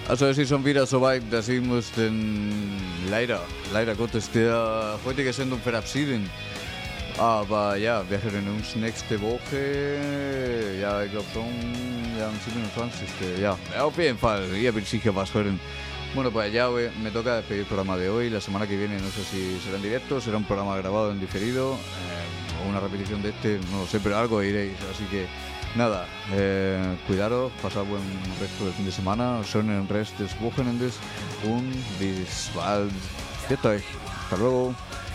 Also es ist schon wieder soweit, dass ich muss leider Gottes der heutige Sendung verabschieden. Aber ja, wir hören uns nächste Woche, ja, ich glaube schon, ja, am 27. Ja, auf jeden Fall, ihr werdet sicher was hören. Bueno, pues ya me toca despedir el programa de hoy. La semana que viene no sé si será en directo, será un programa grabado en diferido o una repetición de este, no lo sé, pero algo iréis. Así que nada, cuidaros, pasad buen resto del fin de semana. Schönen Rest des Wochenendes und bis bald. Hasta luego.